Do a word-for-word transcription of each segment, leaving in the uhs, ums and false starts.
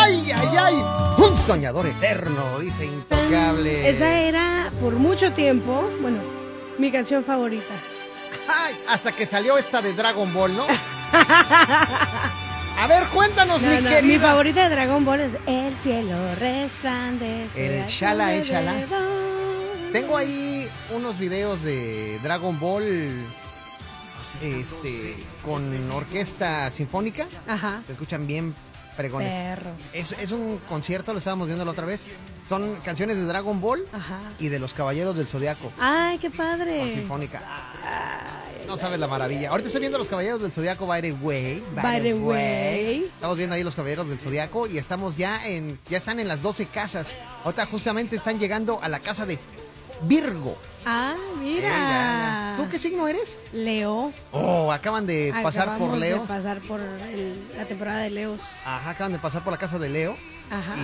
¡Ay, ay, ay! Un soñador eterno, dice Intocable. Esa era, por mucho tiempo, bueno, mi canción favorita. Ay, hasta que salió esta de Dragon Ball, ¿no? A ver, cuéntanos, No, mi no, querida. mi favorita de Dragon Ball es El cielo resplandece. El Shala, eh, Shala. alrededor. Tengo ahí unos videos de Dragon Ball este, con orquesta sinfónica. Ajá. Se escuchan bien pregones. Perros. Es, es un concierto, lo estábamos viendo la otra vez. Son canciones de Dragon Ball Ajá. y de los Caballeros del Zodiaco. Ay, qué Con padre. sinfónica. Ay, No sabes la maravilla. Ahorita estoy viendo los Caballeros del Zodiaco, by the way. By the way. Estamos viendo ahí los Caballeros del Zodiaco y estamos ya en, ya están en las doce casas. Ahorita justamente están llegando a la casa de Virgo. Ah, mira. Eh, ya, ya. ¿Tú qué signo eres? Leo. Oh, acaban de pasar por Acabamos Leo. de pasar por el- la temporada de Leos. Ajá, acaban de pasar por la casa de Leo. Ajá.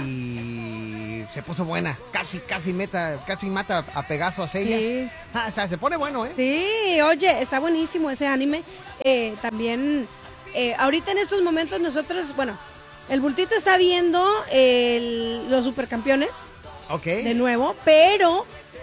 Y se puso buena. Casi, casi meta, casi mata a Pegaso a Seiya. Sí. Ah, o sea, se pone bueno, ¿eh? Sí, oye, está buenísimo ese anime. Eh, también, eh, ahorita en estos momentos nosotros, bueno, el bultito está viendo el- los supercampeones Ok. de nuevo, pero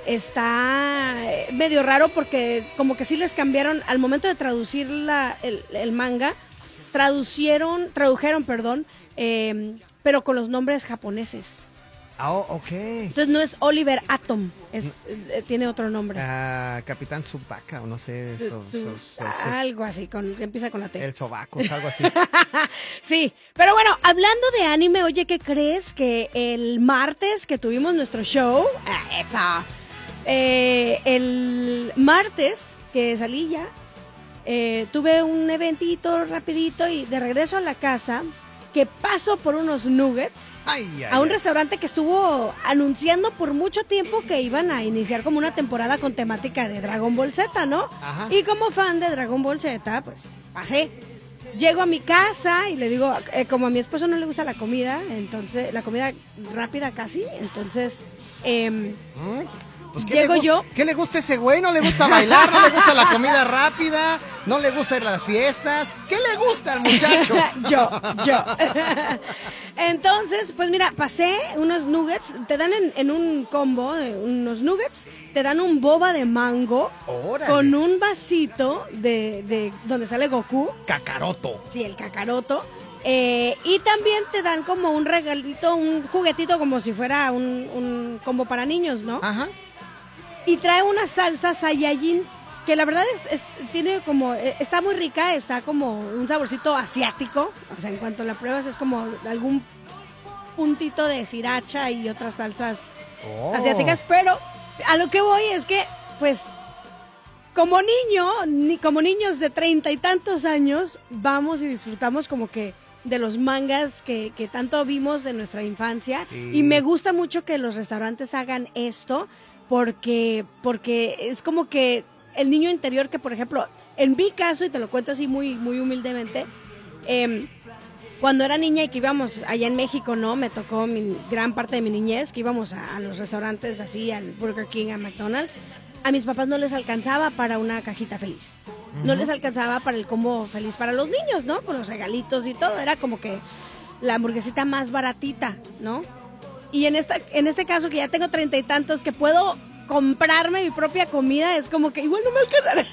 está eh, medio raro porque como que sí les cambiaron, al momento de traducir la, el, el manga, traducieron, tradujeron, perdón, eh, pero con los nombres japoneses. Ah, oh, ok. Entonces no es Oliver Atom, es, eh, tiene otro nombre. Ah, Capitán Tsubaka, o no sé. Su- so- su- so- so- so- algo así, con, que empieza con la T. El sobaco, algo así. Sí, pero bueno, hablando de anime, oye, ¿qué crees? Que el martes que tuvimos nuestro show, ah, esa, eh, el martes que salí ya, eh, tuve un eventito rapidito y de regreso a la casa, que paso por unos nuggets, Ay, ay, a un ay. restaurante que estuvo anunciando por mucho tiempo que iban a iniciar como una temporada con temática de Dragon Ball Z, ¿no? Ajá. Y como fan de Dragon Ball Z, pues pasé. Llego a mi casa y le digo, eh, como a mi esposo no le gusta la comida, entonces, la comida rápida casi, entonces, em, ¿Mm? Pues, ¿qué Llego le gus- yo. ¿Qué le gusta a ese güey? ¿No le gusta bailar? ¿No le gusta la comida rápida? ¿No le gusta ir a las fiestas? ¿Qué le gusta al muchacho? yo, yo. Entonces, pues mira, pasé unos nuggets, te dan en, en un combo, de unos nuggets, te dan un boba de mango Órale. con un vasito de, de donde sale Goku, Kakaroto. sí, el Kakaroto, eh, y también te dan como un regalito, un juguetito como si fuera un, un combo para niños, ¿no? Ajá. Y trae una salsa Saiyajin que la verdad es, es tiene como eh, está muy rica, está como un saborcito asiático, o sea, en cuanto la pruebas es como algún puntito de sriracha y otras salsas Oh. asiáticas, pero a lo que voy es que pues como niño, ni como niños de treinta y tantos años, vamos y disfrutamos como que de los mangas que, que tanto vimos en nuestra infancia. Sí. Y me gusta mucho que los restaurantes hagan esto porque, porque es como que el niño interior que, por ejemplo, en mi caso, y te lo cuento así muy, muy humildemente, eh, cuando era niña y que íbamos allá en México, ¿no? Me tocó mi, gran parte de mi niñez, que íbamos a, a los restaurantes así, al Burger King, a McDonald's. A mis papás no les alcanzaba para una cajita feliz. No les alcanzaba para el combo feliz para los niños, ¿no? Con los regalitos y todo. Era como que la hamburguesita más baratita, ¿no? Y en esta, en este caso que ya tengo treinta y tantos, que puedo comprarme mi propia comida, es como que igual no me alcanza.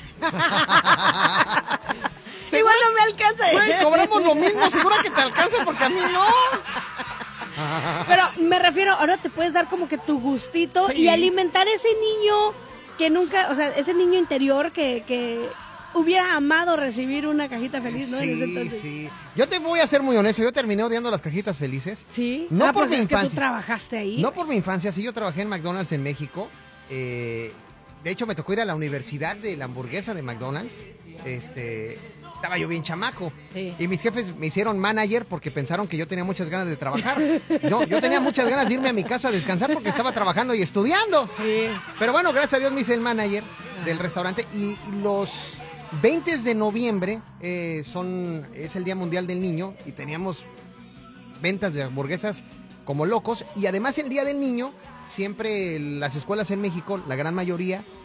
Igual no me alcanza. Güey, cobramos lo mismo, seguro que te alcanza porque a mí no. Pero me refiero, ahora te puedes dar como que tu gustito Sí. y alimentar ese niño que nunca, o sea, ese niño interior que, que hubiera amado recibir una cajita feliz, ¿no? En ese Sí, entonces. sí. Yo te voy a ser muy honesto, yo terminé odiando las cajitas felices. Sí. No ah, por pues mi es que tú infancia. trabajaste ahí. No por mi infancia, sí, yo trabajé en McDonald's en México. Eh, de hecho, me tocó ir a la universidad de la hamburguesa de McDonald's. Este, estaba yo bien chamaco. Sí. Y mis jefes me hicieron manager porque pensaron que yo tenía muchas ganas de trabajar. No, yo tenía muchas ganas de irme a mi casa a descansar porque estaba trabajando y estudiando. Sí. Pero bueno, gracias a Dios me hice el manager del restaurante y los veinte de noviembre eh, son, es el Día Mundial del Niño y teníamos ventas de hamburguesas como locos y además el Día del Niño, siempre las escuelas en México, la gran mayoría,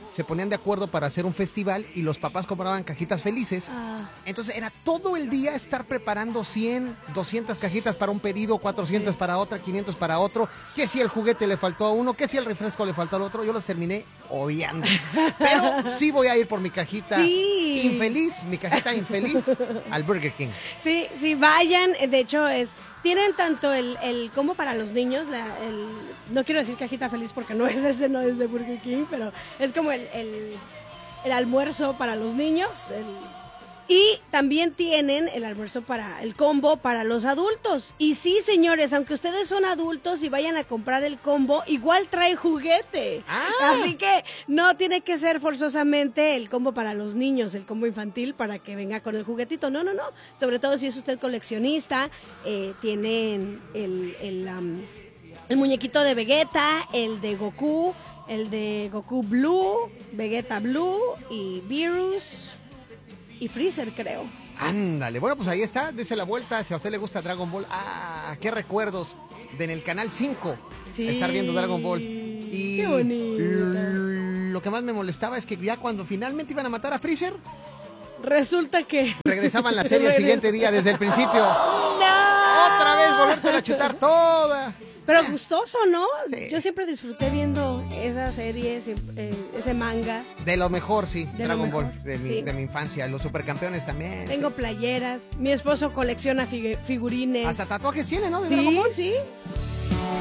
se ponían de acuerdo para hacer un festival y los papás compraban cajitas felices. Ah. Entonces era todo el día estar preparando cien, doscientas cajitas para un pedido, cuatrocientas sí. para otra, quinientos para otro. Que si el juguete le faltó a uno, que si el refresco le faltó al otro. Yo los terminé odiando. Pero sí voy a ir por mi cajita sí. infeliz, mi cajita infeliz al Burger King. Sí, sí, vayan. De hecho, es tienen tanto el, el combo para los niños, la, el, no quiero decir cajita feliz porque no es ese, no es de Burger King, pero es como el, el, el almuerzo para los niños. El, y también tienen el almuerzo para el combo para los adultos. Y sí, señores, aunque ustedes son adultos y vayan a comprar el combo, igual trae juguete. Ah. Así que no tiene que ser forzosamente el combo para los niños, el combo infantil para que venga con el juguetito. No, no, no. Sobre todo si es usted coleccionista, eh, tienen el, el, um, el muñequito de Vegeta, el de Goku, el de Goku Blue, Vegeta Blue y Virus y Freezer, creo. Ándale, bueno, pues ahí está, dése la vuelta, si a usted le gusta Dragon Ball. Ah, qué recuerdos de en el Canal cinco sí. estar viendo Dragon Ball. Y qué bonito. Lo que más me molestaba es que ya cuando finalmente iban a matar a Freezer, resulta que regresaban la serie el siguiente día desde el principio. ¡No! Otra vez volvértela a chutar toda. Pero gustoso, ¿no? Sí. Yo siempre disfruté viendo esa serie, eh, ese manga. De lo mejor, sí, de Dragon mejor. Ball, de mi, sí. de mi infancia. Los supercampeones también. Tengo sí. playeras. Mi esposo colecciona figu- figurines. Hasta tatuajes tiene, ¿no? De sí, Dragon Ball. sí.